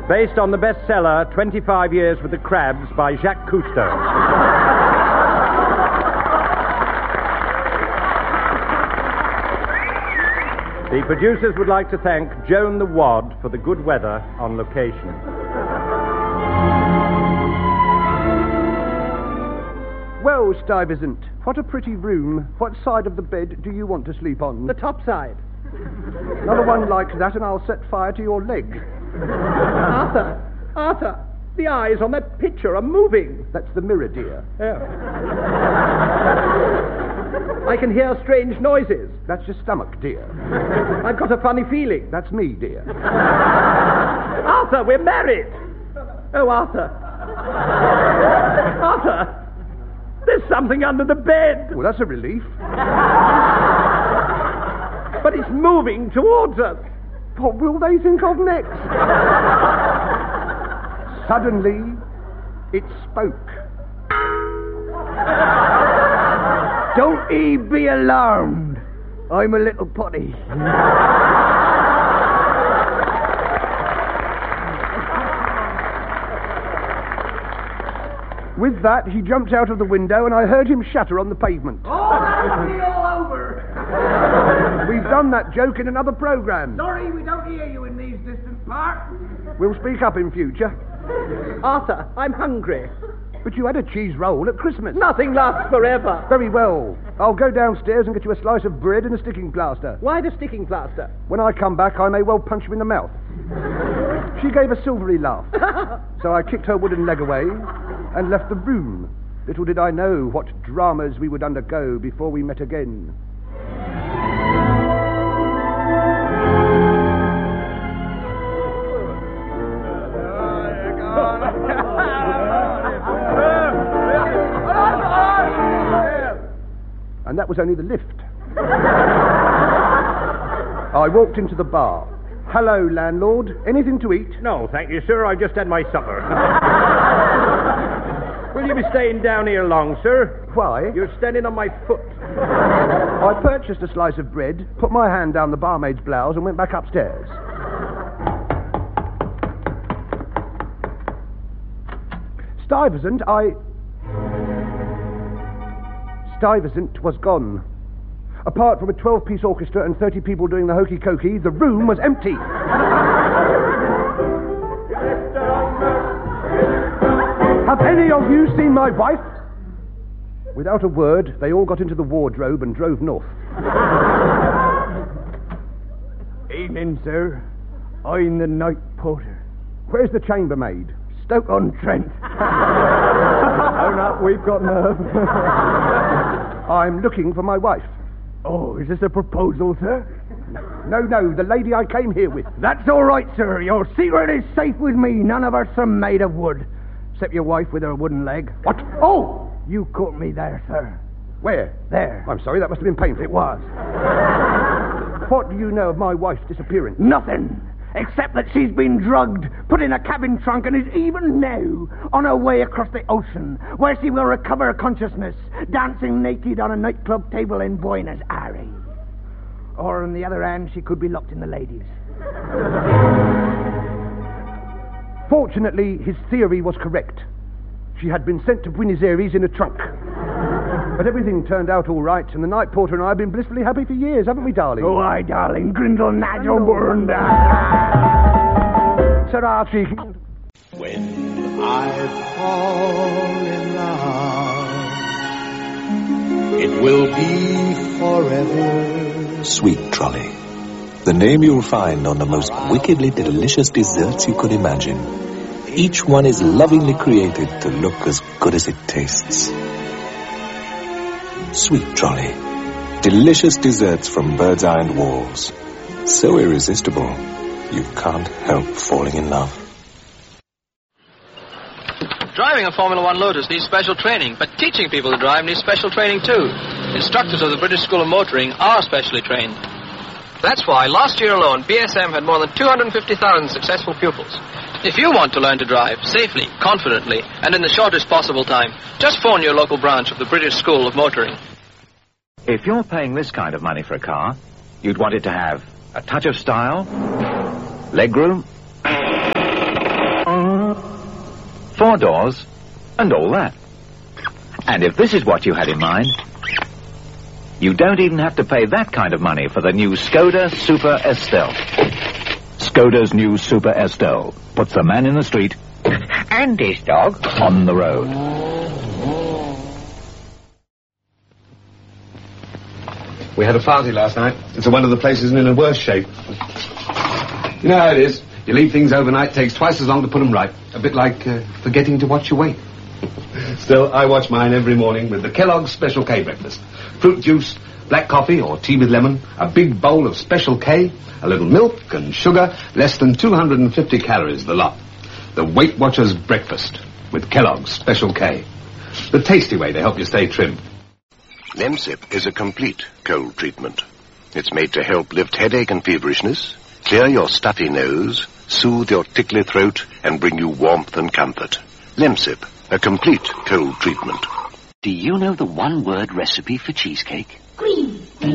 based on the bestseller 25 Years with the Crabs by Jacques Cousteau. The producers would like to thank Joan the Wad for the good weather on location. Well, Stuyvesant, what a pretty room. What side of the bed do you want to sleep on? The top side. Another one like that and I'll set fire to your leg. Arthur, the eyes on that picture are moving. That's the mirror, dear. Yeah. I can hear strange noises. That's your stomach, dear. I've got a funny feeling. That's me, dear. Arthur, we're married. Oh, Arthur. Arthur, there's something under the bed. Well, that's a relief. But it's moving towards us. What will they think of next? Suddenly, it spoke. Don't ye be alarmed. I'm a little potty. With that, he jumped out of the window and I heard him shatter on the pavement. Oh, that'll be all over. We've done that joke in another programme. Sorry, we don't hear you in these distant parts. We'll speak up in future. Arthur, I'm hungry. But you had a cheese roll at Christmas. Nothing lasts forever. Very well. I'll go downstairs and get you a slice of bread and a sticking plaster. Why the sticking plaster? When I come back, I may well punch you in the mouth. She gave a silvery laugh. So I kicked her wooden leg away and left the room. Little did I know what dramas we would undergo before we met again. And that was only the lift. I walked into the bar. Hello, landlord. Anything to eat? No, thank you, sir. I've just had my supper. Will you be staying down here long, sir? Why? You're standing on my foot. I purchased a slice of bread, put my hand down the barmaid's blouse and went back upstairs. Stuyvesant was gone. Apart from a 12-piece orchestra and 30 people doing the hokey-cokey, the room was empty. Have any of you seen my wife? Without a word, they all got into the wardrobe and drove north. Evening, sir. I'm the night porter. Where's the chambermaid? Stoke-on-Trent. Own up, we've got nerve. I'm looking for my wife. Oh, is this a proposal, sir? No, the lady I came here with. That's all right, sir. Your secret is safe with me. None of us are made of wood. Except your wife with her wooden leg. What? Oh! You caught me there, sir. Where? There. I'm sorry, that must have been painful. It was. What do you know of my wife's disappearance? Nothing. Except that she's been drugged, put in a cabin trunk, and is even now on her way across the ocean, where she will recover consciousness, dancing naked on a nightclub table in Buenos Aires. Or, on the other hand, she could be locked in the ladies. Fortunately, his theory was correct. She had been sent to Buenos Aires in a trunk. But everything turned out all right, and the night porter and I have been blissfully happy for years, haven't we, darling? Oh, aye, darling. Grindle, Nigel, Burned. Sir Archie. When I fall in love, it will be forever. Sweet Trolley. The name you'll find on the most wickedly delicious desserts you could imagine. Each one is lovingly created to look as good as it tastes. Sweet Trolley. Delicious desserts from Bird's Eye and Walls. So irresistible, you can't help falling in love. Driving a Formula One Lotus needs special training, but teaching people to drive needs special training too. Instructors of the British School of Motoring are specially trained. That's why last year alone, BSM had more than 250,000 successful pupils. If you want to learn to drive safely, confidently, and in the shortest possible time, just phone your local branch of the British School of Motoring. If you're paying this kind of money for a car, you'd want it to have a touch of style, legroom, car doors, and all that. And if this is what you had in mind, you don't even have to pay that kind of money for the new Skoda Super Estelle. Skoda's new Super Estelle puts the man in the street and his dog on the road. We had a party last night. It's one of the places in a worse shape. You know how it is. You leave things overnight, takes twice as long to put them right. A bit like forgetting to watch your weight. Still, I watch mine every morning with the Kellogg's Special K breakfast. Fruit juice, black coffee or tea with lemon, a big bowl of Special K, a little milk and sugar, less than 250 calories the lot. The Weight Watchers breakfast with Kellogg's Special K. The tasty way to help you stay trim. Lemsip is a complete cold treatment. It's made to help lift headache and feverishness, clear your stuffy nose, soothe your tickly throat, and bring you warmth and comfort. Lemsip, a complete cold treatment. Do you know the one-word recipe for cheesecake?